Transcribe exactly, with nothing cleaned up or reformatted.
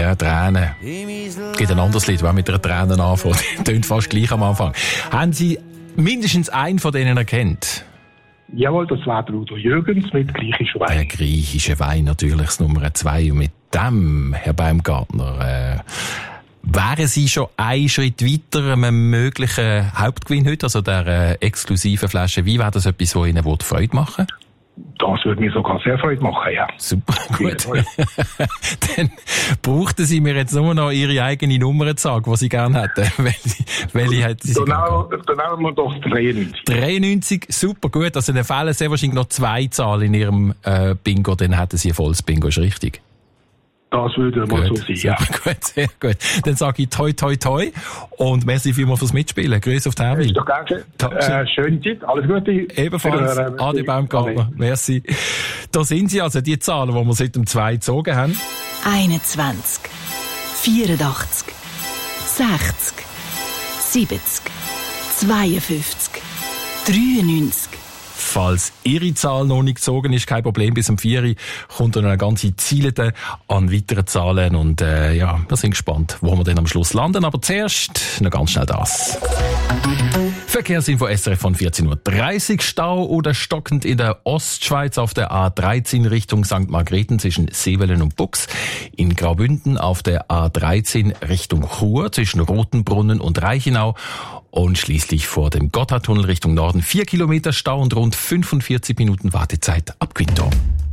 Ja, Tränen. Gibt ein anderes Lied, das mit einer Tränen anfängt. Tönt fast gleich am Anfang. Haben Sie mindestens einen von denen erkannt? Jawohl, das war der Udo Jürgens mit griechischer Wein. Der griechische Wein natürlich das Nummer zwei. Und mit dem, Herr Baumgartner, äh, wären Sie schon einen Schritt weiter einem möglichen Hauptgewinn heute, also der äh, exklusiven Flasche Wein? Wäre das etwas, das Ihnen Freude machen würde? Das würde mir sogar sehr Freude machen, ja. Super, gut. Dann brauchten Sie mir jetzt nur noch Ihre eigene Nummer zu sagen, die Sie gerne hätten. welche, welche hätten Sie genau, dann nehmen wir doch dreiundneunzig. dreiundneunzig, super gut. Also dann fehlen sehr wahrscheinlich noch zwei Zahlen in Ihrem äh, Bingo, dann hätten Sie ein volles Bingo, ist richtig? Das würde mal so sein, ja. Gut, sehr gut. Dann sage ich toi, toi, toi. Und merci vielmals fürs Mitspielen. Grüße auf die Herren. Ist doch gern schön. Äh, schöne Zeit. Alles Gute. Ebenfalls. Adi Baumgartner. Merci. Da sind sie also, die Zahlen, die wir seit dem zwei gezogen haben. einundzwanzig, vierundachtzig, sechzig, siebzig, zweiundfünfzig, dreiundneunzig. Falls Ihre Zahl noch nicht gezogen ist, kein Problem, bis um vier Uhr kommt dann eine ganze Ziele an weiteren Zahlen und äh, ja, wir sind gespannt, wo wir dann am Schluss landen, aber zuerst noch ganz schnell das. Verkehrsinfo S R F von vierzehn Uhr dreißig, Stau oder stockend in der Ostschweiz auf der A dreizehn Richtung Sankt Margrethen zwischen Seewellen und Bux, in Graubünden auf der A dreizehn Richtung Chur zwischen Rotenbrunnen und Reichenau und schließlich vor dem Gotthardtunnel Richtung Norden vier Kilometer Stau und rund fünfundvierzig Minuten Wartezeit ab Quinto.